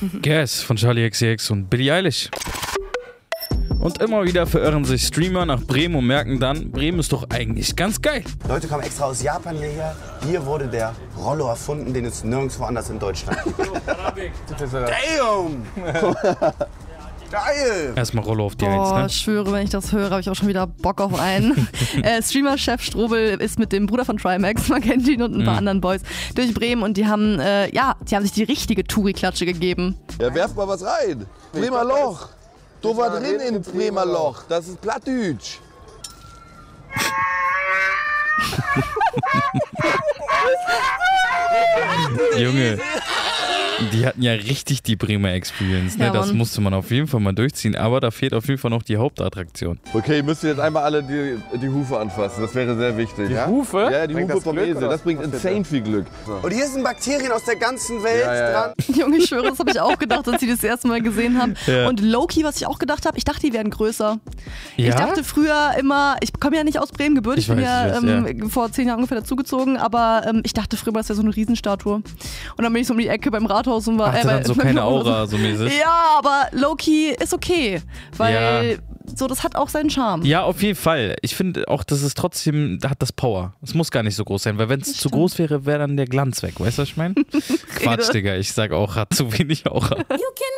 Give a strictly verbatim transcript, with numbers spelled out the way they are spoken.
Gas von Charlie X C X und Billie Eilish. Und immer wieder verirren sich Streamer nach Bremen und merken dann, Bremen ist doch eigentlich ganz geil. Leute kommen extra aus Japan hierher. Hier wurde der Rollo erfunden, den es nirgendwo anders in Deutschland gibt. Damn! Geil! Erstmal Rollo auf die Boah, Eins, ne? ich schwöre, wenn ich das höre, habe ich auch schon wieder Bock auf einen. äh, Streamer-Chef Strobel ist mit dem Bruder von Trimax, man kennt ihn, und ein paar Mhm. anderen Boys durch Bremen und die haben, äh, ja, die haben sich die richtige Touri-Klatsche gegeben. Ja, werft mal was rein. Bremer Loch. Du war drin in Bremer Loch. Das ist Plattdütsch. Junge, die hatten ja richtig die Bremer Experience, ne? Ja, Das Mann. musste man auf jeden Fall mal durchziehen, aber da fehlt auf jeden Fall noch die Hauptattraktion. Okay, ihr müsst jetzt einmal alle die, die Hufe anfassen. Das wäre sehr wichtig. Die Hufe? Ja, die Bringt Hufe das vom Glück, Esel. oder Das bringt was insane viel Glück. Und hier sind Bakterien aus der ganzen Welt Ja, ja, ja. dran. Junge, ich schwöre, das habe ich auch gedacht, als ich das erste Mal gesehen habe. Ja. Und Loki, was ich auch gedacht habe, ich dachte, die werden größer. Ja? Ich dachte früher immer, ich komme ja nicht aus Bremen, gebürtig, Ich ich bin weiß, ja, ich weiß, ähm, vor zehn Jahren ungefähr dazugezogen, aber ähm, ich dachte früher, das wäre so eine Riesenstatue. Und dann bin ich so um die Ecke beim Rathaus und war... Hatte bei- dann so beim- keine Aura, so mäßig. Ja, aber Loki ist okay, weil so, das hat auch seinen Charme. Ja, auf jeden Fall. Ich finde auch, dass es trotzdem, hat das Power. Es muss gar nicht so groß sein, weil wenn es zu groß wäre, wäre dann der Glanz weg. Weißt du, was ich meine? Quatsch, Digga. Ich sag auch, hat zu wenig Aura.